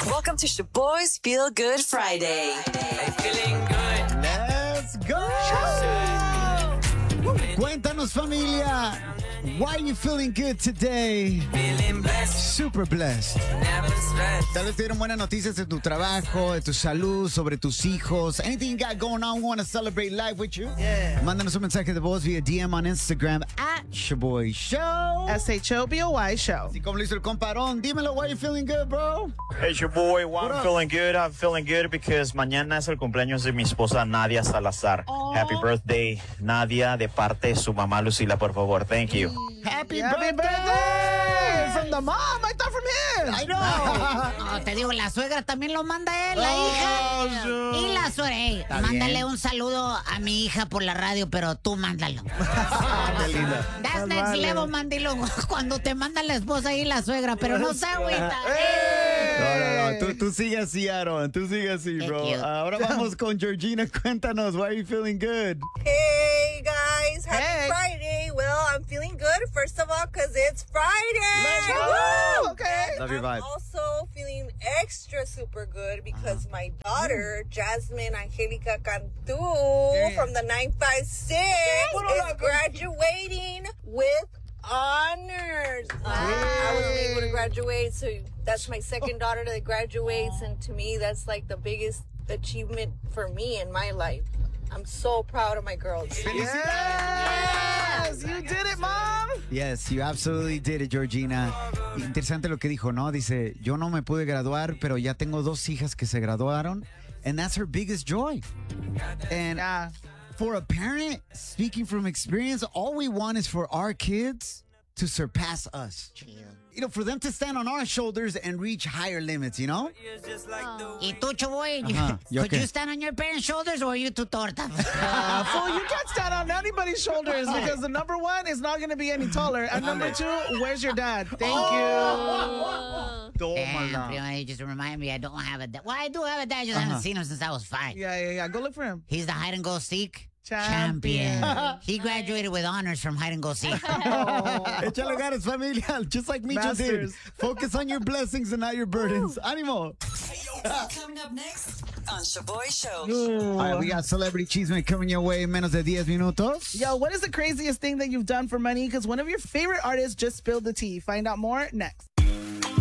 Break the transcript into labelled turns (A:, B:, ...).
A: Welcome to Shaboy's Feel Good Friday.
B: I'm feeling good.
C: Let's go. Cuéntanos, familia. Why are you feeling good today?
B: Feeling blessed.
C: Super blessed.
B: Never stressed.
C: Tal vez te dieron buenas noticias de tu trabajo, de tu salud, sobre tus hijos. Anything you got going on, we want to celebrate life with you.
D: Yeah.
C: Mándanos un mensaje de voz vía DM on Instagram @Shaboy Show.
D: SHOBOY show.
C: Así como lo hizo el comparón. Dímelo, why you feeling good, bro?
E: Hey, it's your boy. Why
C: What
E: I'm
C: up?
E: feeling good. I'm feeling good because mañana es el cumpleaños de mi esposa Nadia Salazar. Happy birthday, Nadia, de parte de su mamá Lucila, por favor. Thank you.
C: Happy
D: Happy
C: birthday!
D: birthday! From the mom. I thought from him.
C: I know.
F: No, te digo, la suegra también lo manda él, la hija. Y la suegra, hey, mándale
C: bien.
F: un saludo a mi hija por la radio, pero tú mándalo.
C: Qué linda.
F: That's next
D: Vale.
F: level, mandilo. Cuando te manda la esposa y la suegra, pero no se agüita.
C: No. Tú sigue así, Aaron. Tú sigue así,
F: Qué
C: bro.
F: cute.
C: Ahora vamos con Georgina. Cuéntanos, why are you feeling good?
G: Hey guys, happy
D: Hey.
G: Friday. Well, I'm feeling good, first of all, because it's Friday.
C: Let's go.
D: Woo, okay.
C: Love your vibe.
G: I'm also feeling extra super good because my daughter, Jasmine Angelica Cantu from the 956 is graduating with honors. I wasn't able to graduate, so that's my second daughter that graduates, and to me, that's like the biggest achievement for me in my life. I'm so proud of my girls.
D: Yes, you did it, mom.
C: Yes, you absolutely did it, Georgina. Interesante lo que dijo, ¿no? Dice, yo no me pude graduar, pero ya tengo 2 hijas que se graduaron. And that's her biggest joy. And
D: Yeah.
C: for a parent, speaking from experience, all we want is for our kids to surpass us. You know, for them to stand on our shoulders and reach higher limits, you know?
F: Y tú, Chaboy,
C: ¿yo
F: could
C: qué?
F: you stand on your parents' shoulders or are you too torta?
D: Fool, you can't stand on anybody's shoulders because the number one is not going to be any taller. And number two, where's your dad? Thank you.
F: Damn, primo, you just remind me I don't have a dad. Well, I do have a dad, I just haven't seen him since I was 5.
D: Yeah. Go look for him.
F: He's the hide and go seek
D: Champion.
F: He graduated with honors from hide and go seek.
C: Échale ganas, familia. Just like Micho did.
D: Masters.
C: Focus on your blessings and not your burdens. Ánimo.
A: Coming up next on Shaboy Show.
C: All right, we got Celebrity Cheeseman coming your way in menos de 10 minutos.
D: Yo, what is the craziest thing that you've done for money? Because one of your favorite artists just spilled the tea. Find out more next.